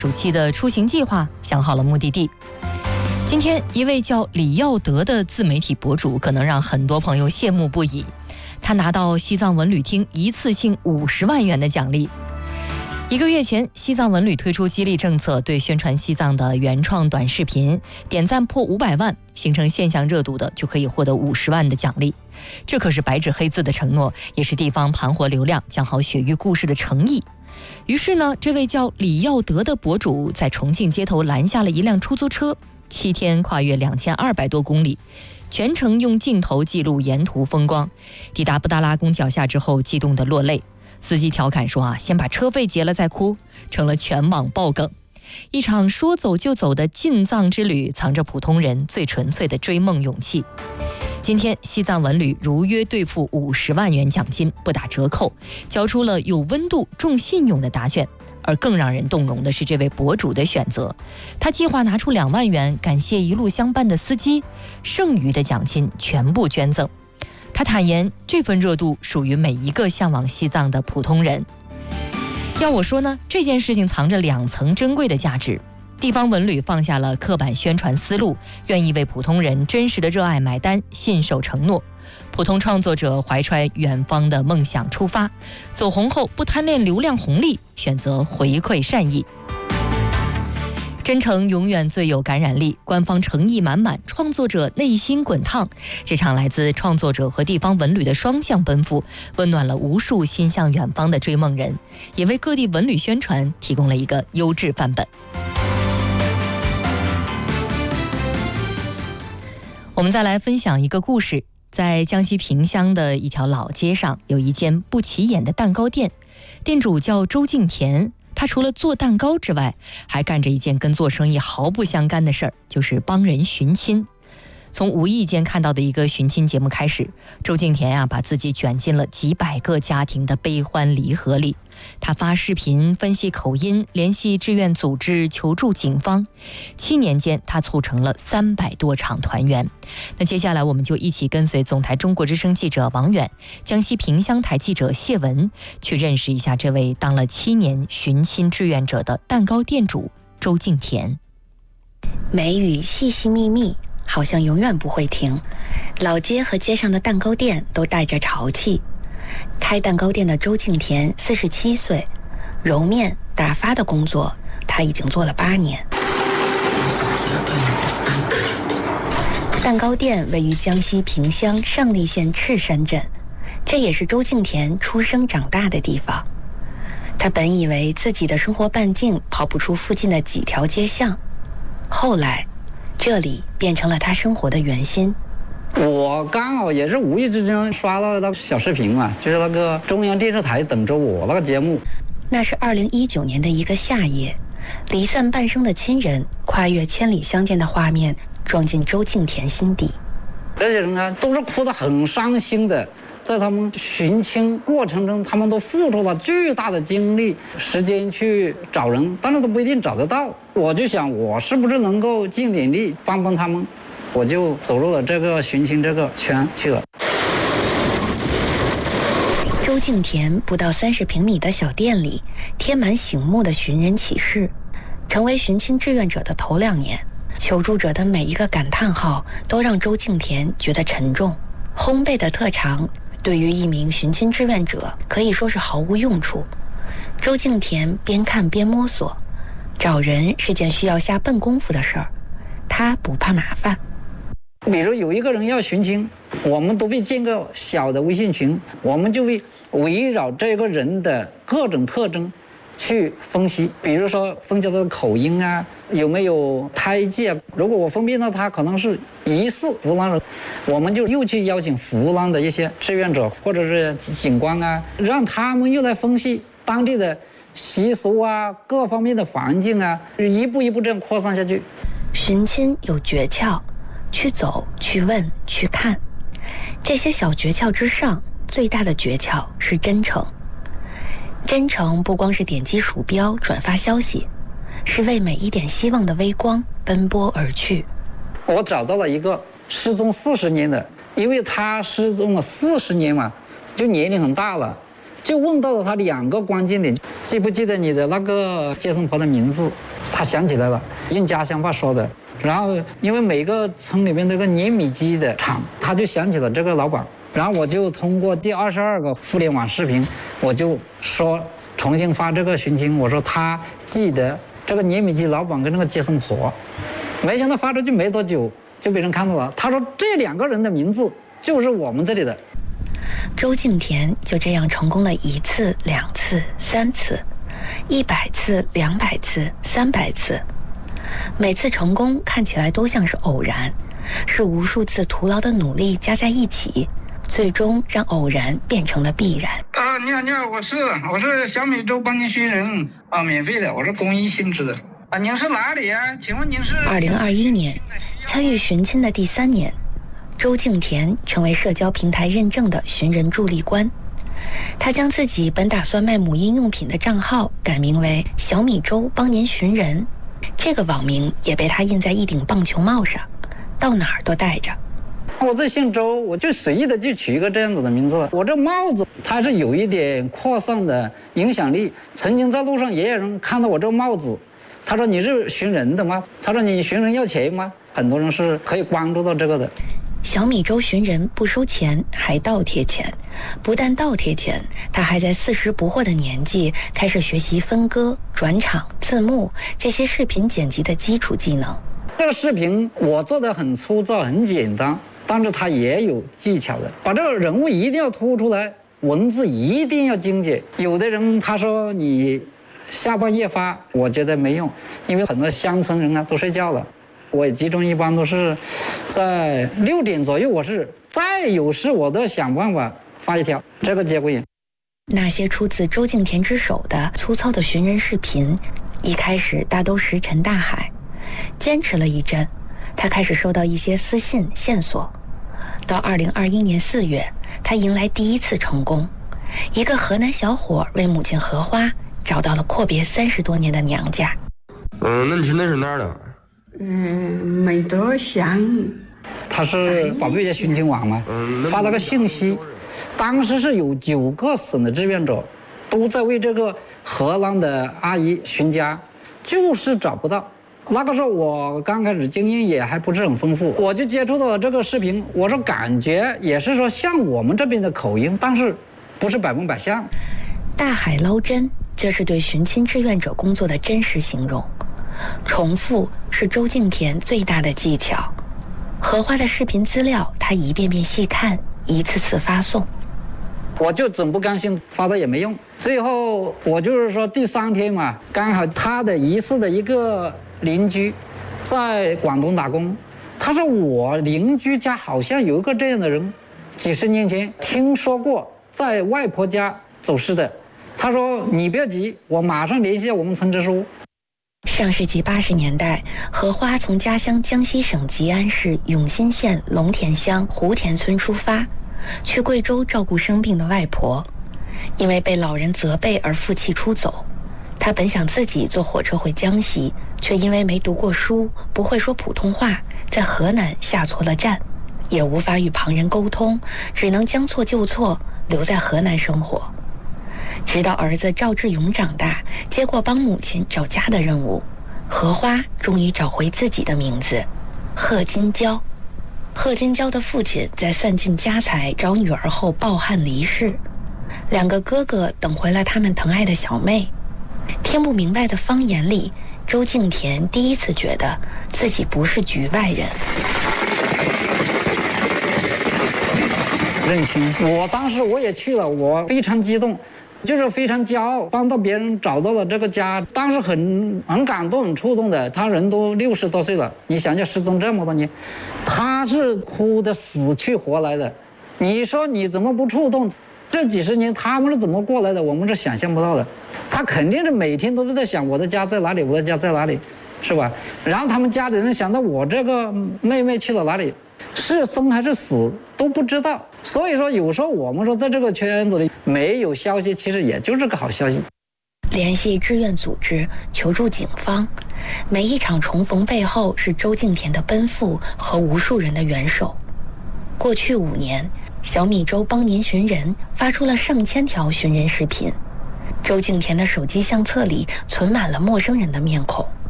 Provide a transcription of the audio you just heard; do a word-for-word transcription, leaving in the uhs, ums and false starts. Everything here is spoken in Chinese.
暑期的出行计划，想好了目的地。今天，一位叫李耀德的自媒体博主，可能让很多朋友羡慕不已。他拿到西藏文旅厅一次性五十万元的奖励。一个月前，西藏文旅推出激励政策，对宣传西藏的原创短视频点赞破五百万，形成现象热度的，就可以获得五十万的奖励。这可是白纸黑字的承诺，也是地方盘活流量、讲好雪域故事的诚意。于是呢，这位叫李耀德的博主在重庆街头拦下了一辆出租车，七天跨越两千二百多公里，全程用镜头记录沿途风光。抵达布达拉宫脚下之后，激动得落泪。司机调侃说啊，先把车费结了再哭，成了全网爆梗。一场说走就走的进藏之旅，藏着普通人最纯粹的追梦勇气。今天，西藏文旅如约兑付五十万元奖金，不打折扣，交出了有温度、重信用的答卷。而更让人动容的是这位博主的选择，他计划拿出两万元感谢一路相伴的司机，剩余的奖金全部捐赠。他坦言，这份热度属于每一个向往西藏的普通人。要我说呢，这件事情藏着两层珍贵的价值。地方文旅放下了刻板宣传思路，愿意为普通人真实的热爱买单，信守承诺。普通创作者怀揣远方的梦想出发，走红后不贪恋流量红利，选择回馈善意。真诚永远最有感染力，官方诚意满满，创作者内心滚烫。这场来自创作者和地方文旅的双向奔赴，温暖了无数心向远方的追梦人，也为各地文旅宣传提供了一个优质范本。我们再来分享一个故事。在江西萍乡的一条老街上，有一间不起眼的蛋糕店，店主叫周敬田。他除了做蛋糕之外，还干着一件跟做生意毫不相干的事儿，就是帮人寻亲。从无意间看到的一个寻亲节目开始，周敬田啊，把自己卷进了几百个家庭的悲欢离合里。他发视频分析口音，联系志愿组织，求助警方。七年间，他促成了三百多场团圆。那接下来，我们就一起跟随总台中国之声记者王远、江西萍乡台记者谢文，去认识一下这位当了七年寻亲志愿者的蛋糕店主周敬田。 梅雨细细密密，好像永远不会停。老街和街上的蛋糕店都带着潮气。开蛋糕店的周敬田四十七岁，揉面打发的工作他已经做了八年。蛋糕店位于江西萍乡上栗县赤山镇，这也是周敬田出生长大的地方。他本以为自己的生活半径跑不出附近的几条街巷，后来这里变成了他生活的圆心。 我刚好也是无意之间刷到那个小视频嘛，就是那个中央电视台等着我那个节目。 那是二零一九年的一个夏夜，离散半生的亲人跨越千里相见的画面撞进周敬田心底。 这些人啊，都是哭得很伤心的。在他们寻亲过程中，他们都付出了巨大的精力、时间去找人，但是都不一定找得到。我就想，我是不是能够尽点力帮帮他们？我就走入了这个寻亲这个圈去了。 周敬田不到三十平米的小店里，贴满醒目的寻人启事。成为寻亲志愿者的头两年，求助者的每一个感叹号都让周敬田觉得沉重。烘焙的特长对于一名寻亲志愿者可以说是毫无用处。周敬田边看边摸索，找人是件需要下笨功夫的事儿，他不怕麻烦。 比如有一个人要寻亲，我们都会建个小的微信群，我们就会围绕这个人的各种特征去分析，比如说分析他的口音啊，有没有胎记啊。如果我分辨到他可能是疑似湖南人，我们就又去邀请湖南的一些志愿者或者是警官啊，让他们又来分析当地的习俗啊，各方面的环境啊，一步一步这样扩散下去。 寻亲有诀窍，去走，去问，去看。这些小诀窍之上，最大的诀窍是真诚。真诚不光是点击鼠标转发消息，是为每一点希望的微光奔波而去。 我找到了一个失踪四十年的，因为他失踪了四十年嘛，就年龄很大了，就问到了他两个关键点：记不记得你的那个接生婆的名字？ 他想起来了，用家乡话说的。然后因为每个村里面都有个碾米机的厂，他就想起了这个老板。然后我就通过第二十二个互联网视频，我就说重新发这个寻亲，我说他记得这个碾米机老板跟那个接生婆。没想到发出去没多久就被人看到了，他说这两个人的名字就是我们这里的。 周敬田就这样成功了一次、两次、三次，一百次、两百次、三百次，每次成功看起来都像是偶然，是无数次徒劳的努力加在一起，最终让偶然变成了必然。 啊，你好，你好，我是我是小米粥帮您寻人啊，免费的，我是公益性质的啊。您是哪里啊？请问您是？ 二零二一年，参与寻亲的第三年，周敬田成为社交平台认证的寻人助力官。他将自己本打算卖母婴用品的账号改名为小米粥帮您寻人，这个网名也被他印在一顶棒球帽上，到哪儿都带着。 我这姓周，我就随意的就取一个这样子的名字了。我这帽子它是有一点扩散的影响力，曾经在路上也有人看到我这个帽子，他说你是寻人的吗？他说你寻人要钱吗？很多人是可以关注到这个的。 小米粥寻人不收钱，还倒贴钱。不但倒贴钱，他还在四十不惑的年纪开始学习分割、转场、字幕这些视频剪辑的基础技能。 这个视频我做的很粗糙、很简单，但是它也有技巧的，把这个人物一定要突出来，文字一定要精简。有的人他说你下半夜发，我觉得没用，因为很多乡村人啊都睡觉了。我也集中一般都是在六点左右，我是再有事我都要想办法发一条，这个节骨眼。 那些出自周敬田之手的粗糙的寻人视频，一开始大都石沉大海。坚持了一阵，他开始收到一些私信线索。到二零二一年四月，他迎来第一次成功，一个河南小伙为母亲荷花找到了阔别三十多年的娘家。 嗯，那你是那是哪儿的？ 嗯，没多想。 他是宝贝家寻亲网嘛，发了个信息，当时是有九个省的志愿者都在为这个荷兰的阿姨寻家，就是找不到。那个时候我刚开始经验也还不是很丰富，我就接触到了这个视频，我说感觉也是说像我们这边的口音，但是不是百分百像。 大海捞针，这是对寻亲志愿者工作的真实形容。重复是周敬田最大的技巧。荷花的视频资料，他一遍遍细看，一次次发送。 我就总不甘心发到也没用，最后我就是说第三天嘛，刚好他的疑似的一个邻居在广东打工，他说我邻居家好像有一个这样的人，几十年前听说过在外婆家走失的。他说你不要急，我马上联系我们村支书。 上世纪八十年代，荷花从家乡江西省吉安市永新县龙田乡湖田村出发，去贵州照顾生病的外婆。因为被老人责备而负气出走，他本想自己坐火车回江西，却因为没读过书，不会说普通话，在河南下错了站，也无法与旁人沟通，只能将错就错，留在河南生活。直到儿子赵志勇长大，接过帮母亲找家的任务，荷花终于找回自己的名字贺金娇。贺金娇的父亲在散尽家财找女儿后抱憾离世，两个哥哥等回了他们疼爱的小妹。听不明白的方言里，周敬田第一次觉得自己不是局外人。 认亲，我当时我也去了，我非常激动，就是非常骄傲，帮到别人找到了这个家，当时很很感动、很触动的。他人都六十多岁了，你想想失踪这么多年，他是哭得死去活来的。你说你怎么不触动？这几十年他们是怎么过来的？我们是想象不到的。他肯定是每天都是在想我的家在哪里，我的家在哪里，是吧？然后他们家里人想到我这个妹妹去了哪里，是生还是死都不知道。所以说有时候我们说在这个圈子里没有消息，其实也就是个好消息。 联系志愿组织，求助警方，每一场重逢背后是周敬田的奔赴和无数人的援手。过去五年，小米粥帮您寻人发出了上千条寻人视频，周敬田的手机相册里存满了陌生人的面孔。